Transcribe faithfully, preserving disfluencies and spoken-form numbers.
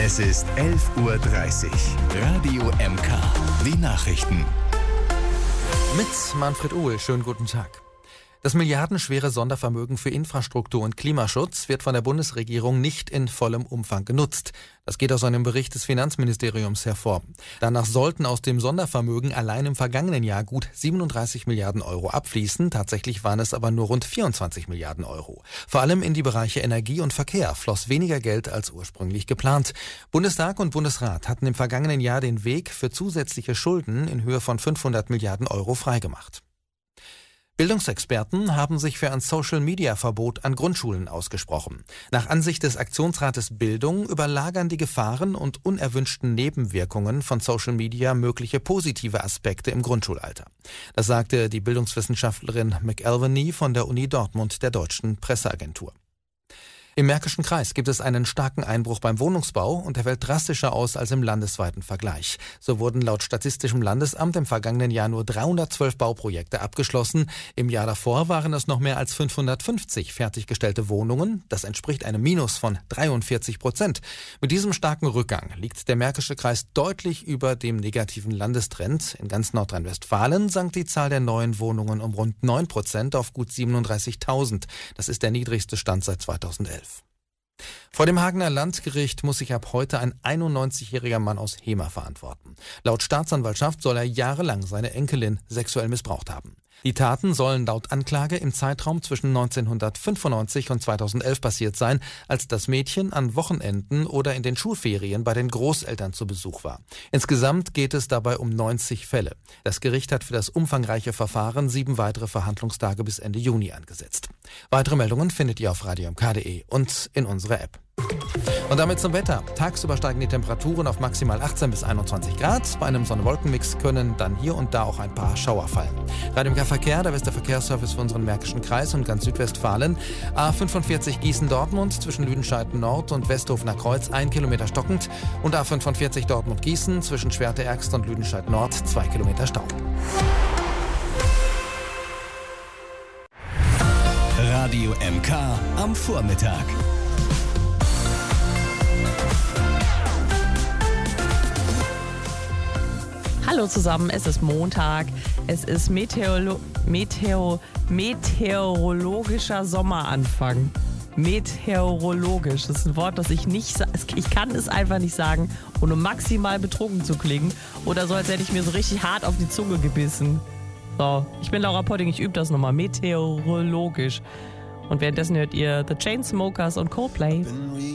Es ist elf Uhr dreißig. Radio M K. Die Nachrichten. Mit Manfred Uhl. Schönen guten Tag. Das milliardenschwere Sondervermögen für Infrastruktur und Klimaschutz wird von der Bundesregierung nicht in vollem Umfang genutzt. Das geht aus einem Bericht des Finanzministeriums hervor. Danach sollten aus dem Sondervermögen allein im vergangenen Jahr gut siebenunddreißig Milliarden Euro abfließen. Tatsächlich waren es aber nur rund vierundzwanzig Milliarden Euro. Vor allem in die Bereiche Energie und Verkehr floss weniger Geld als ursprünglich geplant. Bundestag und Bundesrat hatten im vergangenen Jahr den Weg für zusätzliche Schulden in Höhe von fünfhundert Milliarden Euro freigemacht. Bildungsexperten haben sich für ein Social-Media-Verbot an Grundschulen ausgesprochen. Nach Ansicht des Aktionsrates Bildung überlagern die Gefahren und unerwünschten Nebenwirkungen von Social Media mögliche positive Aspekte im Grundschulalter. Das sagte die Bildungswissenschaftlerin McElveny von der Uni Dortmund der Deutschen Presseagentur. Im Märkischen Kreis gibt es einen starken Einbruch beim Wohnungsbau und der fällt drastischer aus als im landesweiten Vergleich. So wurden laut Statistischem Landesamt im vergangenen Jahr nur dreihundertzwölf Bauprojekte abgeschlossen. Im Jahr davor waren es noch mehr als fünfhundertfünfzig fertiggestellte Wohnungen. Das entspricht einem Minus von dreiundvierzig Prozent. Mit diesem starken Rückgang liegt der Märkische Kreis deutlich über dem negativen Landestrend. In ganz Nordrhein-Westfalen sank die Zahl der neuen Wohnungen um rund neun Prozent auf gut siebenunddreißigtausend. Das ist der niedrigste Stand seit zweitausendelf. Vor dem Hagener Landgericht muss sich ab heute ein einundneunzigjähriger Mann aus Hemer verantworten. Laut Staatsanwaltschaft soll er jahrelang seine Enkelin sexuell missbraucht haben. Die Taten sollen laut Anklage im Zeitraum zwischen neunzehnhundertfünfundneunzig und zweitausendelf passiert sein, als das Mädchen an Wochenenden oder in den Schulferien bei den Großeltern zu Besuch war. Insgesamt geht es dabei um neunzig Fälle. Das Gericht hat für das umfangreiche Verfahren sieben weitere Verhandlungstage bis Ende Juni angesetzt. Weitere Meldungen findet ihr auf radio m k punkt d e und in unserer App. Und damit zum Wetter. Tagsüber steigen die Temperaturen auf maximal achtzehn bis einundzwanzig Grad. Bei einem Sonne-Wolken-Mix können dann hier und da auch ein paar Schauer fallen. Radio M K Verkehr, der beste Verkehrsservice für unseren Märkischen Kreis und ganz Südwestfalen. A fünfundvierzig Gießen-Dortmund zwischen Lüdenscheid Nord und Westhofener Kreuz ein Kilometer stockend. Und A fünfundvierzig Dortmund-Gießen zwischen Schwerte-Ergst und Lüdenscheid Nord zwei Kilometer Stau. Radio M K am Vormittag. Hallo zusammen, es ist Montag, es ist Meteorolo- Meteo- meteorologischer Sommeranfang. Meteorologisch, das ist ein Wort, das ich nicht, sa- ich kann es einfach nicht sagen, ohne maximal betrunken zu klingen oder so, als hätte ich mir so richtig hart auf die Zunge gebissen. So, ich bin Laura Potting, ich übe das nochmal, meteorologisch. Und währenddessen hört ihr The Chainsmokers und Coldplay.